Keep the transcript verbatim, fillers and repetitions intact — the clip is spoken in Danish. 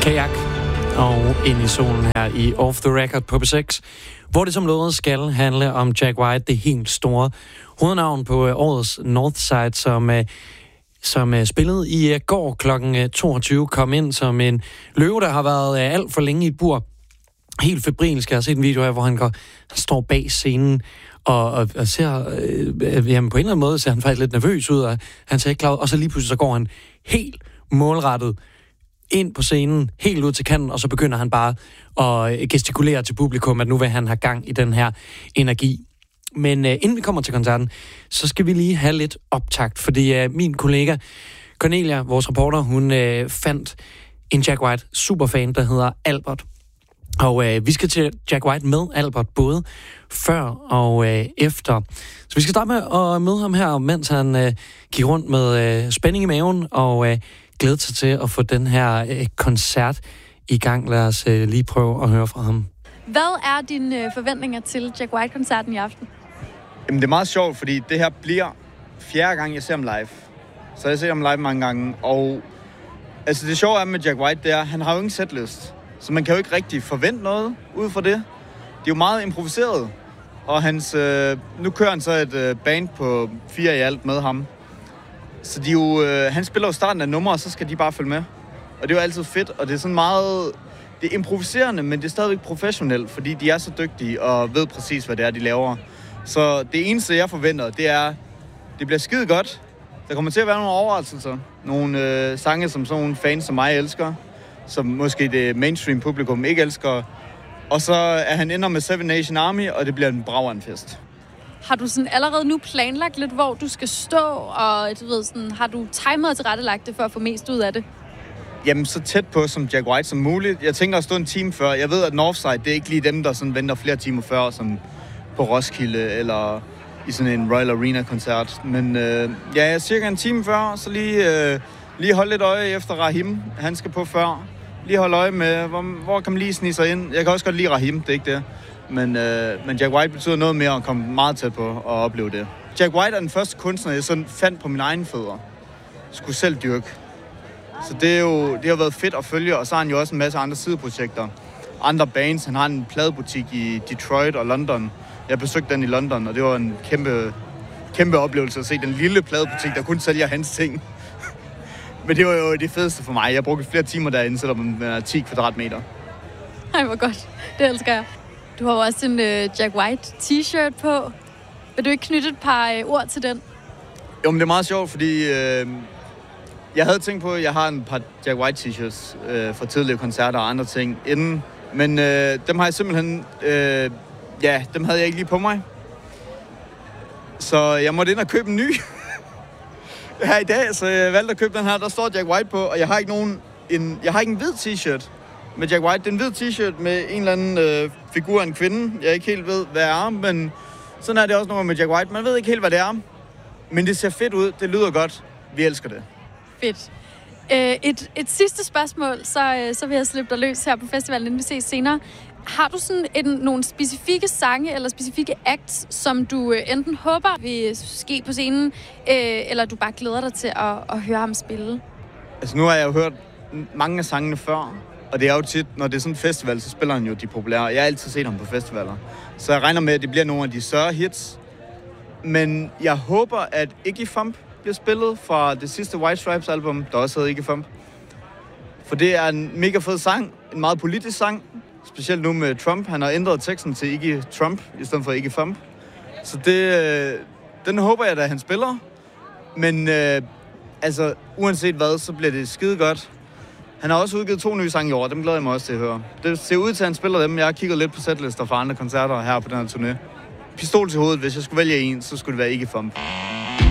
Kajak og Ind i solen her i Off the Record på P seks, hvor det som lovet skal handle om Jack White, det helt store hovednavn på årets Northside, som, som spillede i går klokken toogtyve, kom ind som en løve, der har været alt for længe i et bur. Helt febrilsk. Jeg har set en video her, hvor han, går, han står bag scenen og, og, og ser, øh, jamen på en eller anden måde ser han faktisk lidt nervøs ud, og han ser ikke klar ud, og så lige pludselig så går han helt målrettet ind på scenen, helt ud til kanten, og så begynder han bare at gestikulere til publikum, at nu vil han have gang i den her energi. Men øh, inden vi kommer til koncerten, så skal vi lige have lidt optakt, fordi øh, min kollega Cornelia, vores reporter, hun øh, fandt en Jack White superfan, der hedder Albert. Og øh, vi skal til Jack White med Albert både før og øh, efter. Så vi skal starte med at møde ham her, mens han øh, gik rundt med øh, spænding i maven og øh, glæder sig til at få den her øh, koncert i gang. Lad os øh, lige prøve at høre fra ham. Hvad er dine øh, forventninger til Jack White-koncerten i aften? Jamen, det er meget sjovt, fordi det her bliver fjerde gang, jeg ser ham live. Så jeg ser ham live mange gange, og altså det sjove er med Jack White, det er, han har jo ingen setlist. Så man kan jo ikke rigtig forvente noget ud fra det. Det er jo meget improviseret. Og hans, øh, nu kører han så et øh, band på fire i alt med ham. Så de jo, øh, han spiller jo starten af numre, og så skal de bare følge med. Og det er jo altid fedt, og det er sådan meget... Det er improviserende, men det er stadigvæk professionelt, fordi de er så dygtige og ved præcis, hvad det er, de laver. Så det eneste, jeg forventer, det er, det bliver skide godt. Der kommer til at være nogle overraskelser. Nogle øh, sange, som sådan nogle fans som mig elsker, som måske det mainstream publikum ikke elsker. Og så er han ender med Seven Nation Army, og det bliver en brav fest. Har du sådan allerede nu planlagt lidt, hvor du skal stå, og du ved, sådan, har du timet og tilrettelagt det for at få mest ud af det? Jamen, så tæt på som Jack White som muligt. Jeg tænker at stå en time før. Jeg ved, at Northside, det er ikke lige dem, der sådan venter flere timer før, som på Roskilde eller i sådan en Royal Arena-koncert. Men øh, ja, jeg er cirka en time før, så lige, øh, lige hold lidt øje efter Raheem. Han skal på før. Lige holde øje med, hvor, hvor kan man lige snige sig ind. Jeg kan også godt lide Raheem, det er ikke det. Men, øh, men Jack White betyder noget mere at komme meget tæt på og opleve det. Jack White er den første kunstner, jeg sådan fandt på mine egne fødder. Skulle selv dyrke. Så det, er jo, det har været fedt at følge, og så har han jo også en masse andre sideprojekter. Andre bands. Han har en pladebutik i Detroit og London. Jeg besøgte den i London, og det var en kæmpe, kæmpe oplevelse at se den lille pladebutik, der kun sælger hans ting. Men det var jo det fedeste for mig. Jeg brugte flere timer derinde, selvom den er ti kvadratmeter. Ej, hvor godt. Det elsker jeg. Du har jo også en uh, Jack White t-shirt på. Vil du ikke knytte et par uh, ord til den? Jo, men det er meget sjovt, fordi øh, jeg havde tænkt på, at jeg har en par Jack White t-shirts øh, fra tidligere koncerter og andre ting inden. Men øh, dem har jeg simpelthen... Øh, ja, dem havde jeg ikke lige på mig. Så jeg måtte ind og købe en ny her i dag, så jeg valgte at købe den her. Der står Jack White på, og jeg har ikke nogen... En, jeg har ikke en hvid t-shirt med Jack White. Det er en hvid t-shirt med en eller anden øh, figur af en kvinde. Jeg ikke helt ved, hvad er, men sådan er det også noget med Jack White. Man ved ikke helt, hvad det er. Men det ser fedt ud. Det lyder godt. Vi elsker det. Fedt. Øh, et, et sidste spørgsmål, så, så vil jeg slippe dig løs her på festivalen, inden vi ses senere. Har du sådan en, nogle specifikke sange eller specifikke acts, som du enten håber vil ske på scenen, øh, eller du bare glæder dig til at, at høre ham spille? Altså nu har jeg jo hørt mange af sangene før, og det er jo tit, når det er sådan en festival, så spiller han jo de populære. Jeg har altid set ham på festivaler. Så jeg regner med, at det bliver nogle af de større hits. Men jeg håber, at Iggy Fump bliver spillet fra det sidste White Stripes album, der også hedder Iggy Fump. For det er en mega fed sang, en meget politisk sang. Specielt nu med Trump. Han har ændret teksten til Iggy Trump, i stedet for Iggy Fump. Så det, den håber jeg, at han spiller. Men øh, altså, uanset hvad, så bliver det skide godt. Han har også udgivet to nye sange i år, dem glæder jeg mig også til at høre. Det ser ud til, at han spiller dem. Jeg har kigget lidt på setlister fra andre koncerter her på den her turné. Pistol til hovedet, hvis jeg skulle vælge en, så skulle det være Iggy Fump.